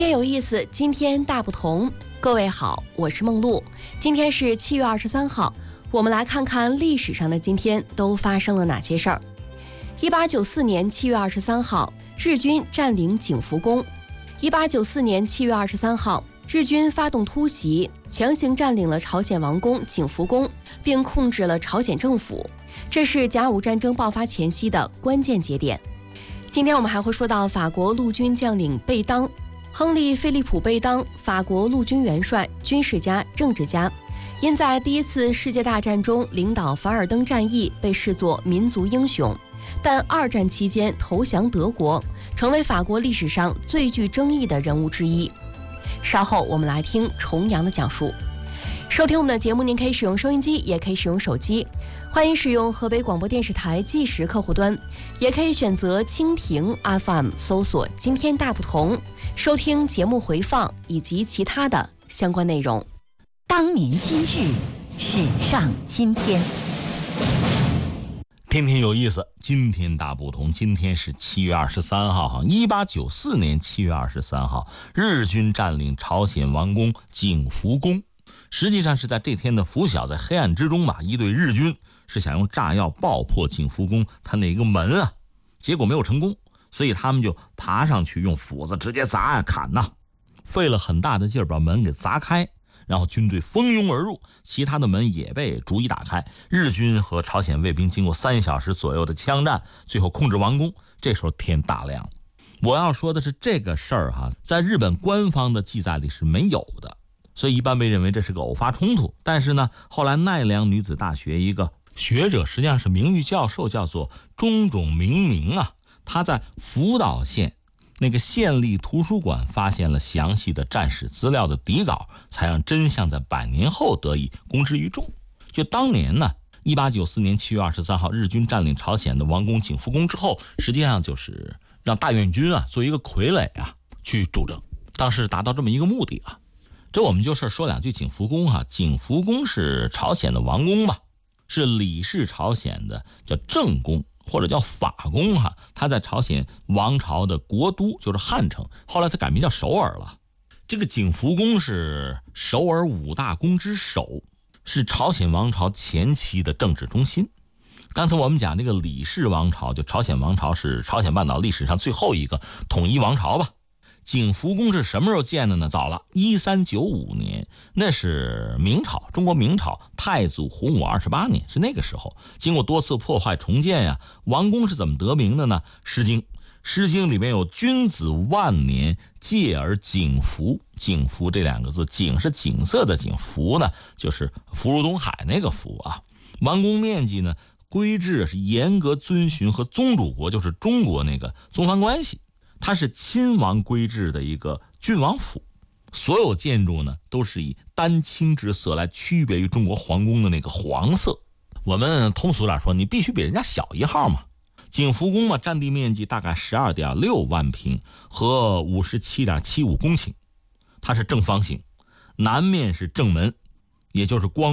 今天有意思，今天大不同。各位好，我是梦露。今天是7月23号，我们来看看历史上的今天都发生了哪些事儿。1894年7月23号，日军占领景福宫。1894年7月23号，日军发动突袭，强行占领了朝鲜王宫景福宫，并控制了朝鲜政府。这是甲午战争爆发前夕的关键节点。今天我们还会说到法国陆军将领贝当。亨利·菲利普·贝当，法国陆军元帅、军事家、政治家，因在第一次世界大战中领导凡尔登战役被视作民族英雄，但二战期间投降德国，成为法国历史上最具争议的人物之一。稍后我们来听重阳的讲述。收听我们的节目，您可以使用收音机，也可以使用手机。欢迎使用河北广播电视台计时客户端，也可以选择蜻蜓 FM 搜索今天大不同，收听节目回放以及其他的相关内容。 当年今日，史上今天。 天天有意思，今天大不同。今天是7月23号，1894年7月23号，日军占领朝鲜王宫景福宫。实际上是在这天的拂晓，在黑暗之中吧，一队日军是想用炸药爆破景福宫它那个门啊，结果没有成功，所以他们就爬上去用斧子直接砸呀砍呐，费了很大的劲儿把门给砸开，然后军队蜂拥而入，其他的门也被逐一打开。日军和朝鲜卫兵经过3小时左右的枪战，最后控制王宫。这时候天大亮了。我要说的是这个事儿在日本官方的记载里是没有的，所以一般被认为这是个偶发冲突。但是呢，后来奈良女子大学一个学者，实际上是名誉教授，叫做中冢明明他在福岛县那个县立图书馆发现了详细的战史资料的底稿，才让真相在100年后得以公之于众。就当年呢，1894年7月23号，日军占领朝鲜的王宫景福宫之后，实际上就是让大院军做一个傀儡去主政，当时达到这么一个目的这我们就说两句景福宫景福宫是朝鲜的王宫吧，是李氏朝鲜的叫正宫或者叫法宫它在朝鲜王朝的国都就是汉城，后来它改名叫首尔了。这个景福宫是首尔5大宫之首，是朝鲜王朝前期的政治中心。刚才我们讲这个李氏王朝，就朝鲜王朝是朝鲜半岛历史上最后一个统一王朝吧。景福宫是什么时候建的呢？早了，1395年，那是明朝，中国明朝太祖洪武28年，是那个时候，经过多次破坏重建王宫是怎么得名的呢？诗经里面有君子万年戒而景福，景福这2个字，景是景色的景，福呢就是福如东海那个福王宫面积呢，规制是严格遵循和宗主国，就是中国那个宗藩关系，它是亲王规制的一个郡王府，所有建筑呢都是以丹青之色来区别于中国皇宫的那个黄色。我们通俗点说，你必须比人家小1号嘛。景福宫占地面积大概12.6万平和57.75公顷，它是正方形，南面是正门，也就是光